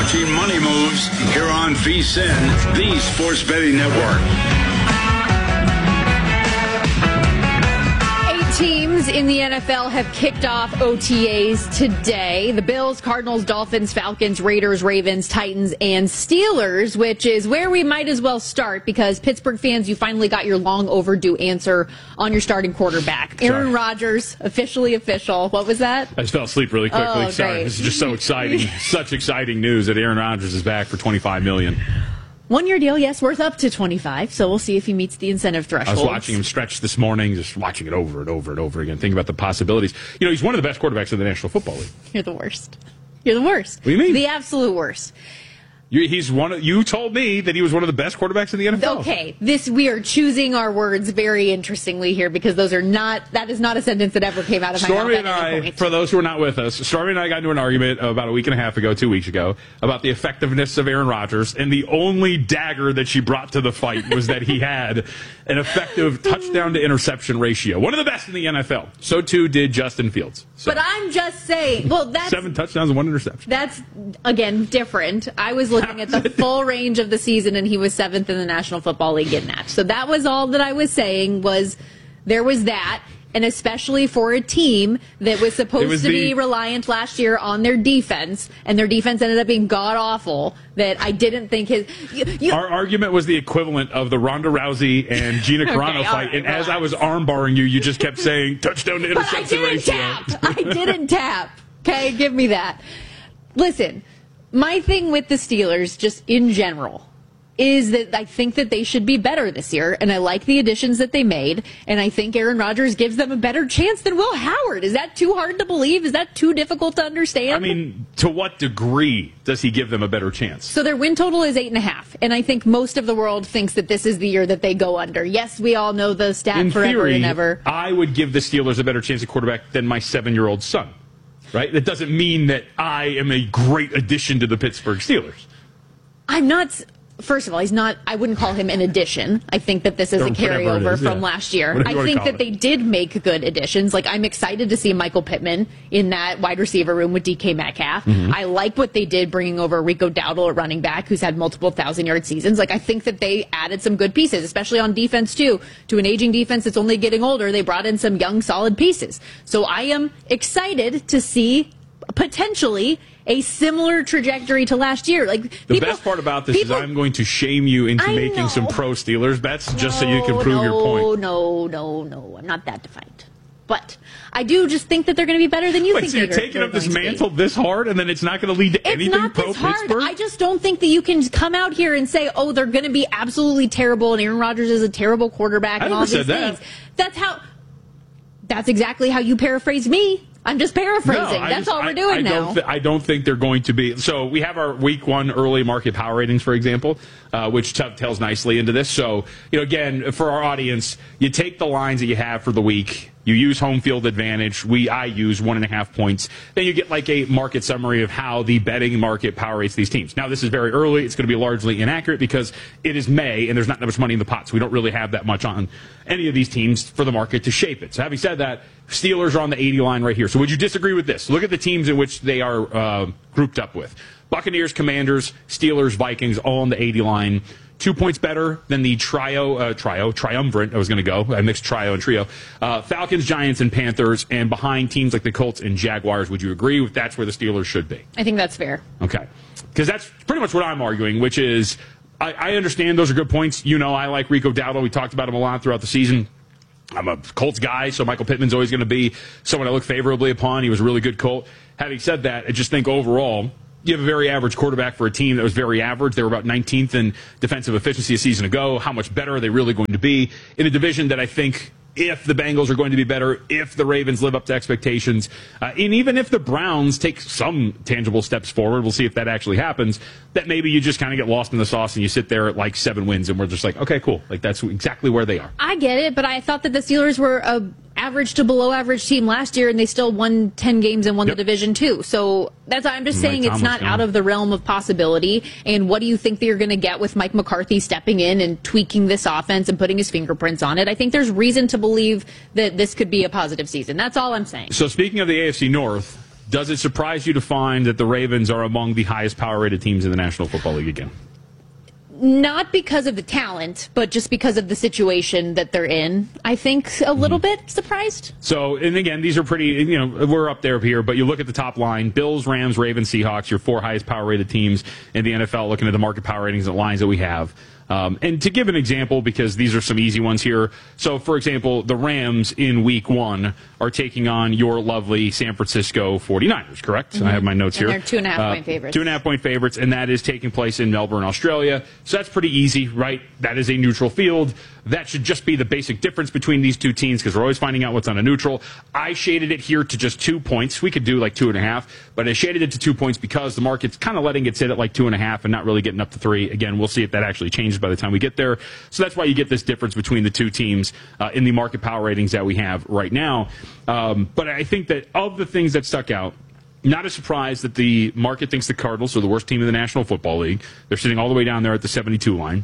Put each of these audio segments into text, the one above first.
watching Money Moves here on VSiN, the Sports Betting Network. 8 teams in the NFL have kicked off OTAs today. The Bills, Cardinals, Dolphins, Falcons, Raiders, Ravens, Titans, and Steelers, which is where we might as well start because Pittsburgh fans, you finally got your long overdue answer on your starting quarterback. Aaron Rodgers, officially official. What was that? I just fell asleep really quickly. Oh, Sorry. great. This is just so exciting. Such exciting news that Aaron Rodgers is back for $25 million. 1-year deal, yes, worth up to 25. So we'll see if he meets the incentive threshold. I was watching him stretch this morning, just watching it over and over and over again, thinking about the possibilities. You know, he's one of the best quarterbacks in the National Football League. You're the worst. You're the worst. What do you mean? The absolute worst. You told me that he was one of the best quarterbacks in the NFL. Okay, we are choosing our words very interestingly here because that is not a sentence that ever came out of my mouth. Stormy and I, for those who are not with us, Stormy and I got into an argument about a week and a half ago, 2 weeks ago, about the effectiveness of Aaron Rodgers, and the only dagger that she brought to the fight was that he had an effective touchdown to interception ratio. One of the best in the NFL. So too did Justin Fields. So, but I'm just saying, that's 7 touchdowns and 1 interception. That's, again, different. I was looking at the full range of the season, and he was 7th in the National Football League in that. So that was all that I was saying was there was that, and especially for a team that was supposed to be reliant last year on their defense, and their defense ended up being god-awful, that I didn't think Our argument was the equivalent of the Ronda Rousey and Gina Carano fight, right, and as I was armbarring you, you just kept saying, touchdown to interception ratio. I didn't tap. Okay, give me that. Listen, my thing with the Steelers, just in general, is that I think that they should be better this year, and I like the additions that they made, and I think Aaron Rodgers gives them a better chance than Will Howard. Is that too hard to believe? Is that too difficult to understand? I mean, to what degree does he give them a better chance? So their win total is 8.5, and I think most of the world thinks that this is the year that they go under. Yes, we all know the stat in forever theory, and ever. I would give the Steelers a better chance at quarterback than my 7-year-old son. Right? That doesn't mean that I am a great addition to the Pittsburgh Steelers. I'm not. First of all, he's not. I wouldn't call him an addition. I think that this is a carryover from last year. I think that they did make good additions. Like, I'm excited to see Michael Pittman in that wide receiver room with DK Metcalf. Mm-hmm. I like what they did bringing over Rico Dowdle at running back, who's had multiple 1,000-yard seasons. Like, I think that they added some good pieces, especially on defense, too. To an aging defense that's only getting older, they brought in some young, solid pieces. So I am excited to see potentially a similar trajectory to last year. Like, the best part about this is I'm going to shame you into making some pro Steelers bets just so you can prove your point. No. I'm not that defiant. But I do just think that they're going to be better than you think. So you're taking up this mantle this hard, and then it's not going to lead to anything pro Pittsburgh? I just don't think that you can come out here and say, oh, they're going to be absolutely terrible, and Aaron Rodgers is a terrible quarterback, and all these things. That's exactly how you paraphrase me. I'm just paraphrasing. That's all we're doing now. I don't think they're going to be. So we have our week 1 early market power ratings, for example, which tells nicely into this. So, again, for our audience, you take the lines that you have for the week. You use home field advantage. I use 1.5 points. Then you get like a market summary of how the betting market power rates these teams. Now, this is very early. It's going to be largely inaccurate because it is May and there's not that much money in the pot. So we don't really have that much on any of these teams for the market to shape it. So having said that, Steelers are on the 80 line right here. So would you disagree with this? Look at the teams in which they are grouped up with. Buccaneers, Commanders, Steelers, Vikings, all on the 80 line. 2 points better than the triumvirate. I was going to go. I mixed trio and trio. Falcons, Giants, and Panthers, and behind teams like the Colts and Jaguars. Would you agree with that's where the Steelers should be? I think that's fair. Okay. Because that's pretty much what I'm arguing, which is I understand those are good points. I like Rico Dowdle. We talked about him a lot throughout the season. I'm a Colts guy, so Michael Pittman's always going to be someone I look favorably upon. He was a really good Colt. Having said that, I just think overall, you have a very average quarterback for a team that was very average. They were about 19th in defensive efficiency a season ago. How much better are they really going to be in a division that I think if the Bengals are going to be better, if the Ravens live up to expectations, and even if the Browns take some tangible steps forward, we'll see if that actually happens, that maybe you just kind of get lost in the sauce and you sit there at like 7 wins and we're just like, okay, cool. Like that's exactly where they are. I get it, but I thought that the Steelers were a average to below average team last year and they still won 10 games and won the division too. So I'm just saying it's not out of the realm of possibility. And what do you think that you're going to get with Mike McCarthy stepping in and tweaking this offense and putting his fingerprints on it? I think there's reason to believe that this could be a positive season. That's all I'm saying. So speaking of the AFC North, Does it surprise you to find that the Ravens are among the highest power-rated teams in the National Football League again? Not because of the talent, but just because of the situation that they're in. I think a little bit surprised. So, and again, these are pretty, we're up there here, but you look at the top line, Bills, Rams, Ravens, Seahawks, your 4 highest power-rated teams in the NFL, looking at the market power ratings and lines that we have. And to give an example, because these are some easy ones here. So, for example, the Rams in week 1 are taking on your lovely San Francisco 49ers, correct? Mm-hmm. I have my notes here. And they're 2.5-point favorites. 2.5-point favorites, and that is taking place in Melbourne, Australia. So that's pretty easy, right? That is a neutral field. That should just be the basic difference between these two teams, because we're always finding out what's on a neutral. I shaded it here to just 2 points. We could do like 2.5, but I shaded it to 2 points because the market's kind of letting it sit at like 2.5 and not really getting up to 3. Again, we'll see if that actually changes by the time we get there. So that's why you get this difference between the two teams in the market power ratings that we have right now. But I think that of the things that stuck out, not a surprise that the market thinks the Cardinals are the worst team in the National Football League. They're sitting all the way down there at the 72 line.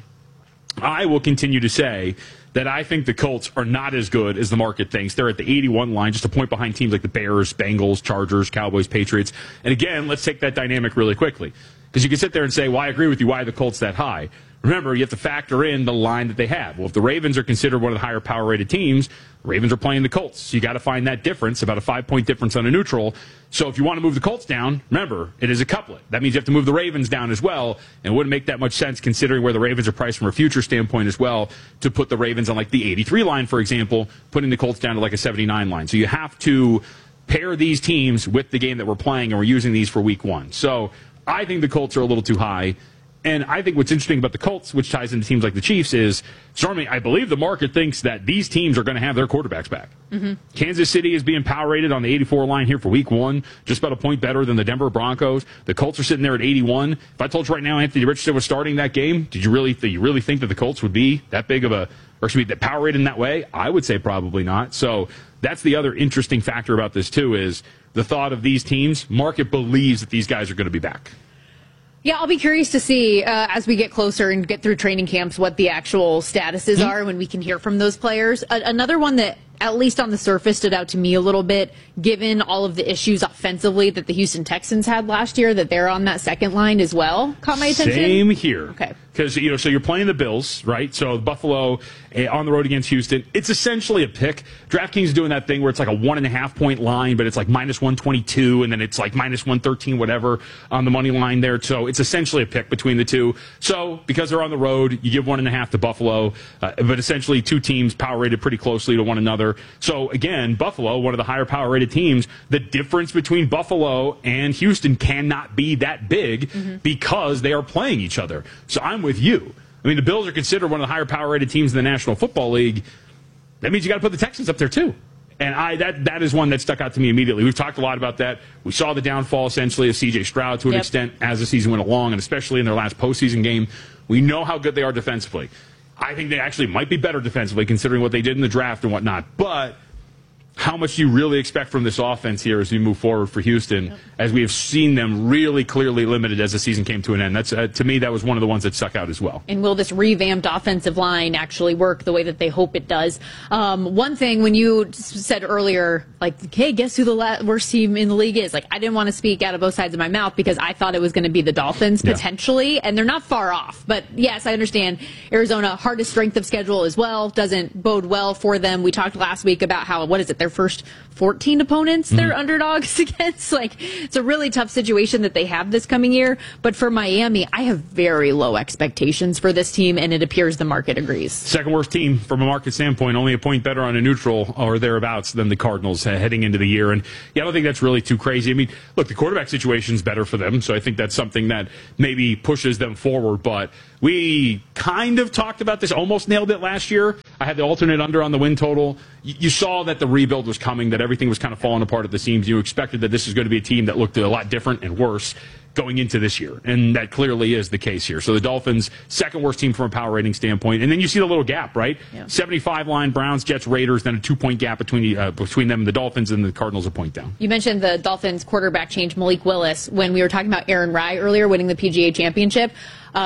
I will continue to say that I think the Colts are not as good as the market thinks. They're at the 81 line, just a point behind teams like the Bears, Bengals, Chargers, Cowboys, Patriots. And again, let's take that dynamic really quickly. Because you can sit there and say, well, I agree with you, why are the Colts that high? Remember, you have to factor in the line that they have. Well, if the Ravens are considered one of the higher power-rated teams, the Ravens are playing the Colts. So you got to find that difference, about a 5-point difference on a neutral. So if you want to move the Colts down, remember, it is a couplet. That means you have to move the Ravens down as well, and it wouldn't make that much sense considering where the Ravens are priced from a future standpoint as well to put the Ravens on like the 83 line, for example, putting the Colts down to like a 79 line. So you have to pair these teams with the game that we're playing, and we're using these for week 1. So I think the Colts are a little too high. And I think what's interesting about the Colts, which ties into teams like the Chiefs, is, Stormy, I believe the market thinks that these teams are going to have their quarterbacks back. Mm-hmm. Kansas City is being power rated on the 84 line here for week 1, just about a point better than the Denver Broncos. The Colts are sitting there at 81. If I told you right now Anthony Richardson was starting that game, did you really think that the Colts would be that big of a, or should be power rated in that way? I would say probably not. So that's the other interesting factor about this, too, is the thought of these teams. Market believes that these guys are going to be back. Yeah, I'll be curious to see as we get closer and get through training camps what the actual statuses are when we can hear from those players. Another one that, at least on the surface, stood out to me a little bit, given all of the issues offensively that the Houston Texans had last year, that they're on that second line as well, caught my attention. Same here. Okay. Because, so you're playing the Bills, right? So Buffalo on the road against Houston. It's essentially a pick. DraftKings is doing that thing where it's like a 1.5-point line, but it's like minus 122, and then it's like minus 113, whatever, on the money line there. So it's essentially a pick between the two. So because they're on the road, you give 1.5 to Buffalo, but essentially two teams power rated pretty closely to one another. So again, Buffalo, one of the higher power rated teams, the difference between Buffalo and Houston cannot be that big because they are playing each other. So I'm with you. I mean, the Bills are considered one of the higher power rated teams in the National Football League. That means you got to put the Texans up there too. And that is one that stuck out to me immediately. We've talked a lot about that. We saw the downfall essentially of C.J. Stroud to an extent as the season went along, and especially in their last postseason game. We know how good they are defensively. I think they actually might be better defensively considering what they did in the draft and whatnot. But how much do you really expect from this offense here as we move forward for Houston, as we have seen them really clearly limited as the season came to an end? That's to me, that was one of the ones that stuck out as well. And will this revamped offensive line actually work the way that they hope it does? One thing, when you said earlier, like, hey, guess who the worst team in the league is? Like, I didn't want to speak out of both sides of my mouth because I thought it was going to be the Dolphins potentially, and they're not far off. But yes, I understand Arizona, hardest strength of schedule as well, doesn't bode well for them. We talked last week about how, what is it, their first 14 opponents they're underdogs against. Like, it's a really tough situation that they have this coming year. But for Miami, I have very low expectations for this team, and it appears the market agrees. Second worst team from a market standpoint, only a point better on a neutral or thereabouts than the Cardinals heading into the year. And yeah, I don't think that's really too crazy. I mean, look, the quarterback situation is better for them, so I think that's something that maybe pushes them forward. But we kind of talked about this, almost nailed it last year. I had the alternate under on the win total. You saw that the rebuild was coming, that everything was kind of falling apart at the seams. You expected that this is going to be a team that looked a lot different and worse going into this year, and that clearly is the case here. So the Dolphins, second worst team from a power rating standpoint, and then you see the little gap, right? 75 line, Browns, Jets, Raiders, then a 2-point gap between them and the Dolphins, and the Cardinals a point down. You mentioned the Dolphins quarterback change, Malik Willis, when we were talking about Aaron Rye earlier winning the PGA Championship.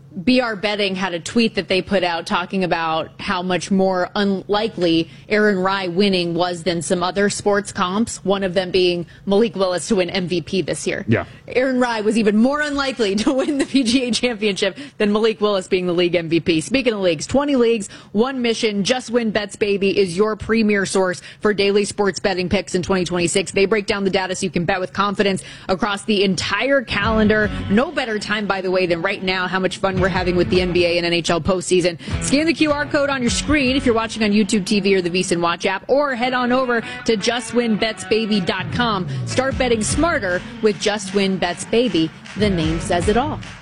BR Betting had a tweet that they put out talking about how much more unlikely Aaron Rai winning was than some other sports comps, one of them being Malik Willis to win MVP this year. Yeah. Aaron Rai was even more unlikely to win the PGA Championship than Malik Willis being the league MVP. Speaking of leagues, 20 leagues, one mission. Just Win Bets Baby is your premier source for daily sports betting picks in 2026. They break down the data so you can bet with confidence across the entire calendar. No better time, by the way, than right now. How much fun we're having with the NBA and NHL postseason. Scan the QR code on your screen if you're watching on YouTube TV or the VSiN Watch app, or head on over to justwinbetsbaby.com. Start betting smarter with Just Win Bets Baby. The name says it all.